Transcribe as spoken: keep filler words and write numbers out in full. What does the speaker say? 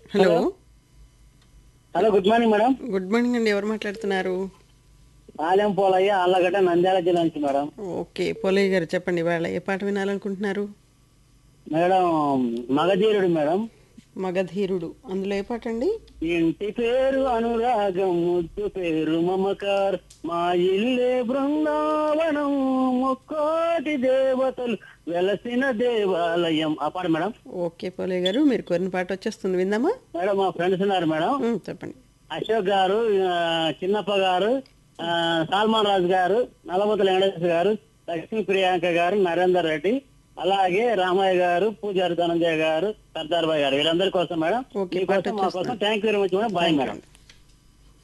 Hello. Hello. Hello good morning madam. Good morning అండి. ఎవరు మాట్లాడుతున్నారు? ఆలయం పోలయ్య ఆళ్ళగడ్డ నంద్యాల జిల్లా నుంచి మేడం. ఓకే, పోలయ్య గారు చెప్పండి. ఇవాళ ఏ పాట వినాలనుకుంటున్నారు? Madam మగధీరుడు madam. మగధీరుడు, అందులో ఏ పాట అండి? ఇంటి పేరు అనురాగం, ముద్దు పేరు మమకార్, మా ఇల్లే బృందావనం, ముక్కోటి దేవతలు వెలసిన దేవాలయం. ఆ పాట మేడం. ఓకే పోలయ్య గారు, మీరు కోరిన పాట వచ్చేస్తుంది, విందామా? మేడం మా ఫ్రెండ్స్ ఉన్నారు మేడం. ఉమ్, చెప్పండి. అశోక్ గారు, ఆ, చిన్నప్ప గారు, ఆ, సల్మాన్ రాజు గారు, నల్లబోతుల వెంకటేశ్వర గారు, లక్ష్మీ ప్రియాంక గారు, నరేందర్ రెడ్డి, అలాగే రామయ్య గారు, పూజారి ధనంజయ గారు, సర్దార్ బాయ్ గారు, వీళ్ళందరి కోసం మేడం. ఓకే, మీ పాట కోసం మా కోసం వచ్చేస్తుంది. Thank you very much madam. Bye thank you madam. అండి.